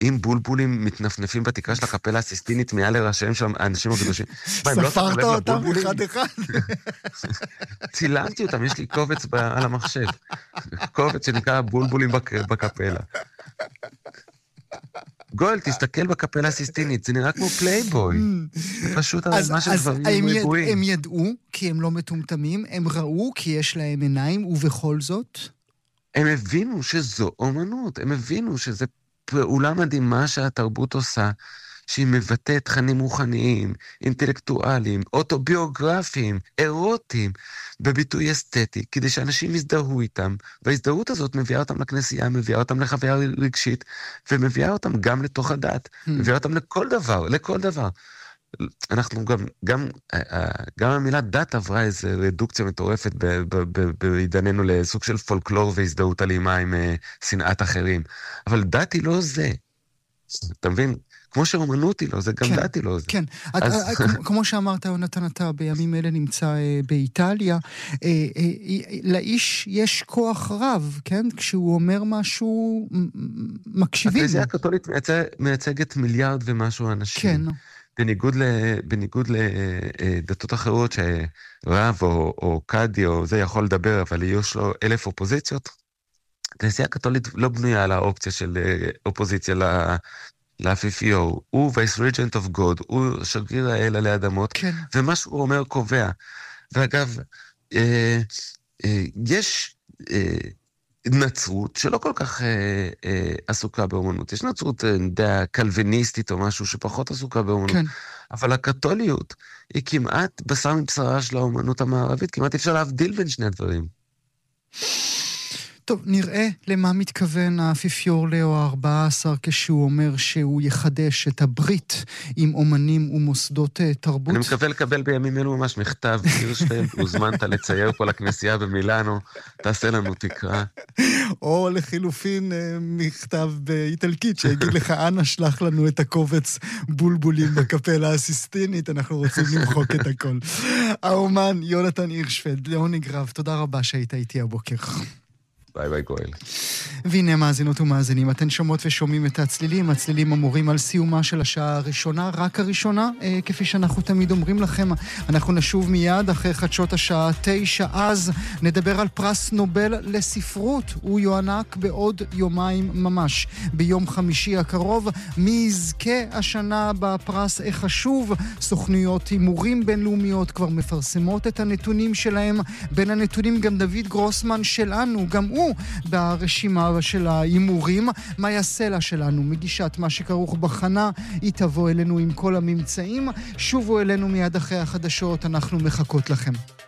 עם בולבולים מתנפנפים בתקרה של הקפלה הסיסטינית מעל לראשיהם של האנשים הקדושים. ספרת אותם אחד אחד? צילמתי אותם, יש לי קובץ על המחשב. קובץ שנקרא בולבולים בקפלה. גואל, תסתכל בקפלה הסיסטינית, זה נראה כמו פלייבוי. פשוט מה שדברים רגועים. הם ידעו כי הם לא מטומטמים, הם ראו כי יש להם עיניים, ובכל זאת? הם הבינו שזו אומנות, הם הבינו שזה פעולה מדהימה שהתרבות עושה, שהיא מבטאת תכנים רוחניים, אינטלקטואליים, אוטוביוגרפיים, אירוטיים, בביטוי אסתטי, כדי שאנשים יזדהו איתם, וההזדהות הזאת מביאה אותם לכנסייה, מביאה אותם לחוויה רגשית, ומביאה אותם גם לתוך הדת, מביאה אותם לכל דבר, לכל דבר. אנחנו גם המילה דת עברה איזו רדוקציה מטורפת בעידננו לסוג של פולקלור והזדהות אלימה עם שנאת אחרים. אבל דת היא לא זה. אתה מבין? כמו שאומנות היא לא זה, גם דת היא לא זה. כן, כמו שאמרת, יונתן, אתה בימים אלה נמצא באיטליה, לאיש יש כוח רב, כן? כשהוא אומר משהו, מקשיבים. הכנסייה הקתולית מייצגת מיליארד ומשהו אנשים. כן. בניגוד לדתות אחרות שרב או קאדי או זה יכול לדבר, אבל יש לו 1,000 אופוזיציות, הכנסייה הקתולית לא בנויה על האופציה של אופוזיציה לאפיפיור. הוא וייסרג'נט אוף גוד, הוא שגריר האל עלי אדמות, כן. ומה שהוא אומר קובע. ואגב, יש נצרות שלא כל כך עסוקה באומנות. יש נצרות קלוויניסטית או משהו שפחות עסוקה באומנות. כן. אבל הקתוליות היא כמעט בשר מבשרה של האומנות המערבית, כמעט אפשר להבדיל בין שני הדברים. טוב, נראה למה מתכוון האפיפיור לאו ה-14 כשהוא אומר שהוא יחדש את הברית עם אומנים ומוסדות תרבות. אני מקווה לקבל בימים אלו ממש מכתב, הירשפלד, הוזמנת לצייר פה לכנסייה במילאנו, תעשה לנו תקרא. או לחילופין מכתב באיטלקית, שיגיד לך, אנא שלח לנו את הקובץ בולבולים בקפלה הסיסטינית, אנחנו רוצים למחוק את הכל. האומן יונתן הירשפלד, לעונג רב, תודה רבה שהיית איתי הבוקר. ביי ביי גואל. והנה מאזינות ומאזינים, אתן שומעות ושומעים את הצלילים אמורים על סיומה של השעה הראשונה, רק הראשונה, כפי שאנחנו תמיד אומרים לכם. אנחנו נשוב מיד אחרי חדשות השעה 9, אז נדבר על פרס נובל לספרות, הוא יוענק בעוד יומיים ממש, ביום חמישי הקרוב. מי יזכה השנה בפרס החשוב? סוכנויות הימורים בינלאומיות כבר מפרסמות את הנתונים שלהם, בין הנתונים גם דוד גרוסמן שלנו, גם הוא ברשימה של ההימורים. מאיה הסלע שלנו, מגישת מה שכרוך בחנה, היא תבוא אלינו עם כל הממצאים. שובו אלינו מיד אחרי החדשות, אנחנו מחכות לכם.